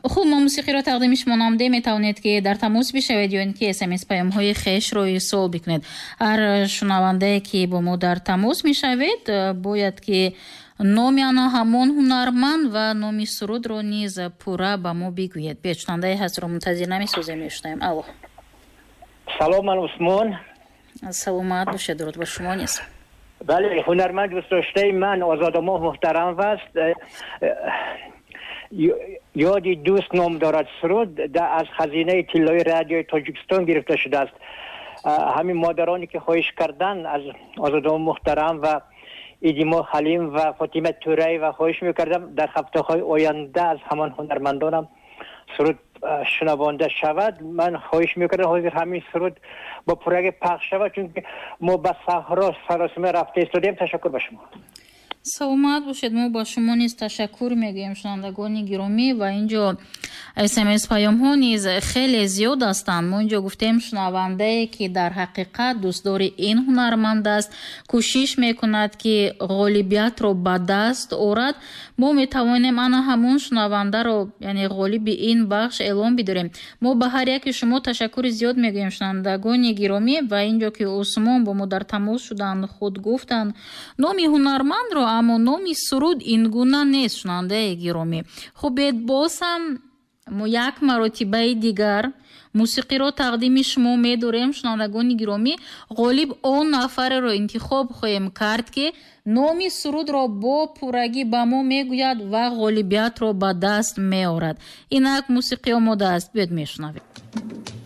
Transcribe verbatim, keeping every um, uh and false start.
хуб, мо мусиқиро тақдими шумо намудем. Метавонед ки дар тамос бишавед ё ин ки смс паёмҳои хешро ирсол бикунед. ҳар шунавандае ки бо мо дар тамос мешавед бояд ки номи ана ҳамон ҳунарманд ва номи сурудро низ пурра ба мо бигӯед. Пешнандае ҳастро мунтазир намесозем, мешунавем. Алло. Салом, ман Усмон. саломат бошед, дуруд ба шумо низ. бале, ҳунарманд дӯстдоштаи ман Озодамоҳ муҳтарам аст. ёди дӯст ном дорад суруд аз хазинаи тиллои радиои Тоҷикистон гирифта шудааст. ҳамин модароне ки хоҳиш кардан аз Озодамоҳ муҳтарам ва идимо Халим ва Фотима Тураева хоҳиш мекардам дар ҳафтаҳои оянда аз ҳамон ҳунармандонам суруд шунавонда шавад. ман хоҳиш мекардам ҳозир ҳамин суруд бо пурраги пахш шавад, чунки мо ба саҳро саросима рафта истодем. ташаккур ба шумо. саломат бошед. мо ба шумо низ ташаккур мегӯем, шунавандагони гиромӣ. ва инҷо смс паёмҳо низ хеле зиёд ҳастанд. мо инҷо гуфтем шунавандае ки дар ҳақиқат дӯстдори ин ҳунарманд аст, кӯшиш мекунад ки ғолибиятро ба даст орад. мо метавонем ана ҳамон шунавандаро, яъне ғолиби ин бахш эълон бидорем. мо ба ҳар яки шумо ташаккури зиёд мегӯем, шунавандагони гиромӣ. ва инҷо ки Усмон бо мо дар тамос шуданд, худ гуфтанд номи ҳунармандро, аммо номи суруд ин гуна нест. шунавандаи гиромӣ, хубед бозам мо як маротибаи дигар мусиқиро тақдими шумо медорем. шунавандагони гиромӣ, ғолиб он нафареро интихоб хоҳем кард ки номи сурудро бо пуррагӣ ба мо мегӯяд ва ғолибиятро ба даст меорад. инак мусиқи омода аст, биёд мешунавем.